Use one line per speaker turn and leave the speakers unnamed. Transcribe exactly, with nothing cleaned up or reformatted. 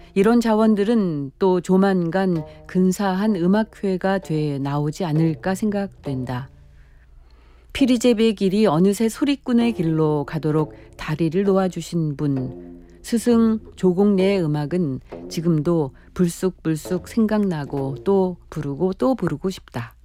이런 자원들은 또 조만간 근사한 음악회가 돼 나오지 않을까 생각된다. 피리제비의 길이 어느새 소리꾼의 길로 가도록 다리를 놓아주신 분, 스승 조공래의 음악은 지금도 불쑥불쑥 생각나고 또 부르고 또 부르고 싶다.